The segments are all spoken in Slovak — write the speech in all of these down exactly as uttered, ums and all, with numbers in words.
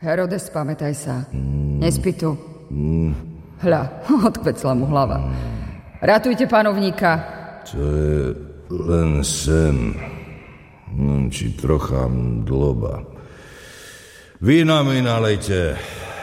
Herodes, pamätaj sa. Mm. Nespí tu. Mm. Hľa, odkvecla mu hlava. Mm. Ratujte panovníka. To je len sen. No, či trocha dloba. Vína mi nalejte.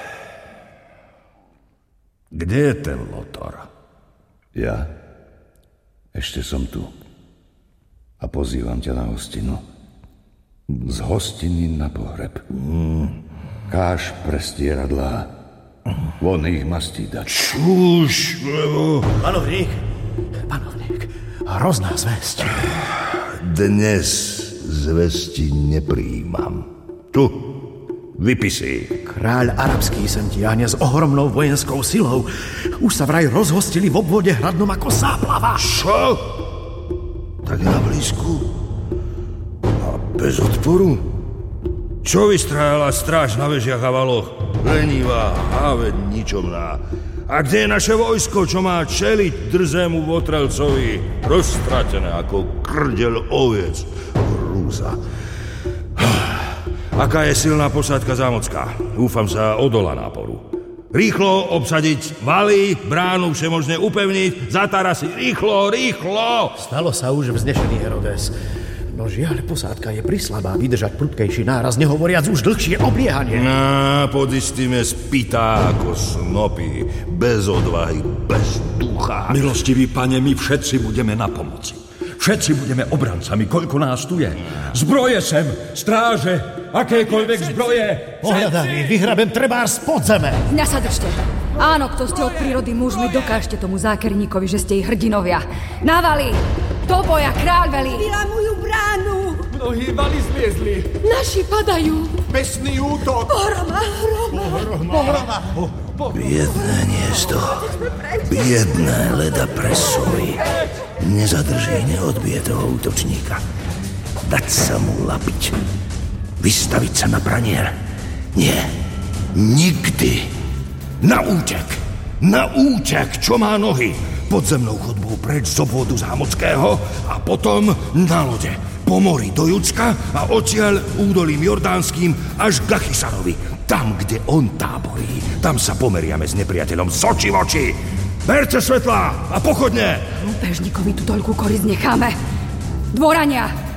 Kde je ten Lotor? Ja ešte som tu. A pozývam ťa na hostinu. Z hostiny na pohreb. Mm. Káž prestieradlá. Von ich mastí dať. Čuž, lebo... Panovník, panovník, hrozná zvesť. Dnes zvesti neprijímam. Tu, vypisy. Kráľ arabský sem tiahne s ohromnou vojenskou silou. Už sa vraj rozhostili v obvode hradnom ako záplava. Čo? Tak na blízku? A bez odporu? Čo vystrájala stráž na vežiach a valoch? Lenivá, háveď ničomná. A kde je naše vojsko, čo má čeliť drzému votrelcovi? Roztratené ako krdeľ oviec. Hrúza. Aká je silná posádka zámocká? Dúfam sa odolá náporu. Rýchlo obsadiť valy, bránu všemožne upevniť, zatarasiť. Rýchlo, rýchlo! Stalo sa už vznešený Herodes. No žiaľ, posádka je prislabá vydržať prudkejší náraz, nehovoriac už dlhšie obliehanie. No, pod istým je spytá ako snopy, bez odvahy, bez ducha. Milostivý pane, my všetci budeme na pomoci. Všetci budeme obrancami, koľko nás tu je. Zbroje sem, stráže, akékoľvek zbroje. Ohľadaný, vyhrabem trebár z podzeme. Dňa sa držte. Áno, kto ste od prírody mužmi, dokážte tomu zákerníkovi, že ste ich hrdinovia. Navali! Do boja, kráľ velí! Vylamujú bránu! Mnohí valy zliezli. Naši padajú. Besný útok. Pohroma, hroma. Pohroma. Biedné hniezdo. Biedné leda presoj. Nezadrží, neodbije toho útočníka. Dať sa mu lapiť. Vystaviť sa na pranier. Nie. Nikdy. Na útek. Na útek, čo má nohy. Podzemnou chodbou preč z obvodu Zámockého a potom na lode. Po mori do Judska a odtiaľ údolím Jordánskym až k Achisarovi. Tam, kde on táborí. Tam sa pomeriame s nepriateľom z očí v oči. Berte svetlá a pochodne! Lúpežníkovi tu toľkú korisť necháme. Dvorania!